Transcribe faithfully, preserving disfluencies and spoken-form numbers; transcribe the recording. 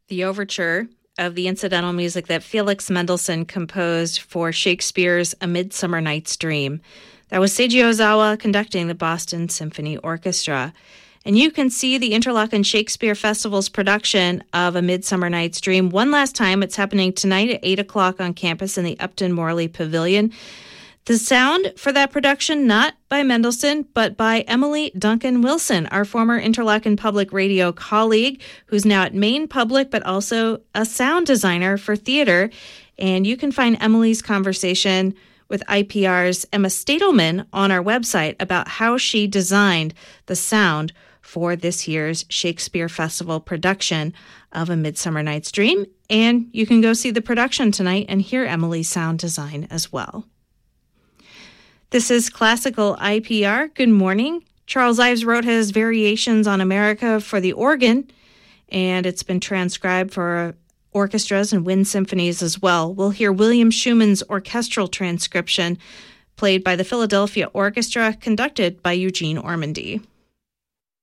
the overture of the incidental music that Felix Mendelssohn composed for Shakespeare's A Midsummer Night's Dream. That was Seiji Ozawa conducting the Boston Symphony Orchestra. And you can see the Interlochen Shakespeare Festival's production of A Midsummer Night's Dream one last time. It's happening tonight at eight o'clock on campus in the Upton Morley Pavilion. The sound for that production, not by Mendelssohn, but by Emily Duncan Wilson, our former Interlochen Public Radio colleague, who's now at Maine Public, but also a sound designer for theater. And you can find Emily's conversation with I P R's Emma Stadelman on our website about how she designed the sound for this year's Shakespeare Festival production of A Midsummer Night's Dream. And you can go see the production tonight and hear Emily's sound design as well. This is Classical I P R. Good morning. Charles Ives wrote his Variations on America for the organ, and it's been transcribed for orchestras and wind symphonies as well. We'll hear William Schumann's orchestral transcription played by the Philadelphia Orchestra, conducted by Eugene Ormandy.